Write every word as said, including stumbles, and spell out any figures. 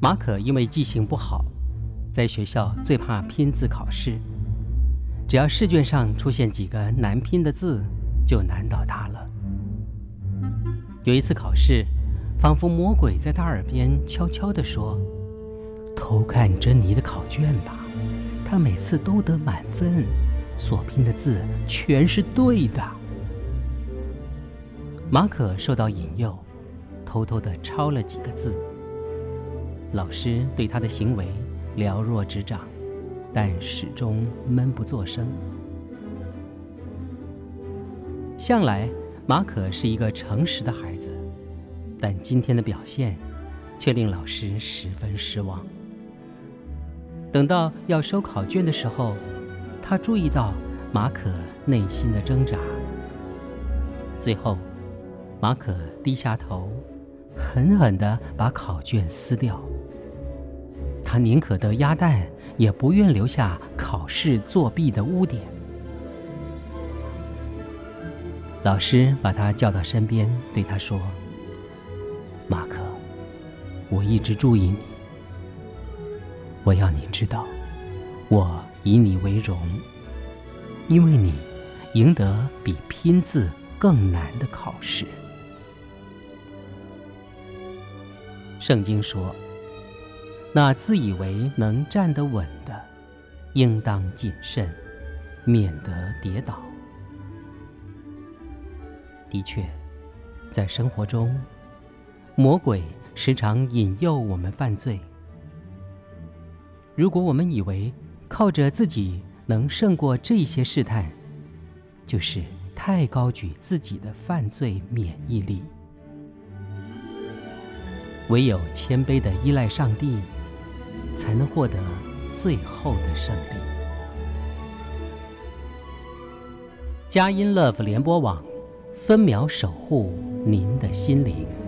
马可因为记性不好，在学校最怕拼字考试，只要试卷上出现几个难拼的字，就难倒他了。有一次考试，仿佛魔鬼在他耳边悄悄地说：“偷看珍妮的考卷吧，她每次都得满分，所拼的字全是对的。”马可受到引诱，偷偷地抄了几个字。老师对他的行为了若指掌，但始终闷不作声。向来马可是一个诚实的孩子，但今天的表现却令老师十分失望。等到要收考卷的时候，他注意到马可内心的挣扎。最后，马可低下头，狠狠地把考卷撕掉。他宁可得鸭蛋，也不愿留下考试作弊的污点。老师把他叫到身边，对他说：“马可，我一直注意你。我要你知道，我以你为荣，因为你赢得比拼字更难的考试。”圣经说，那自以为能站得稳的，应当谨慎，免得跌倒。的确，在生活中，魔鬼时常引诱我们犯罪。如果我们以为靠着自己能胜过这些试探，就是太高举自己的犯罪免疫力。唯有谦卑地依赖上帝，才能获得最后的胜利。佳音 Love 联播网，分秒守护您的心灵。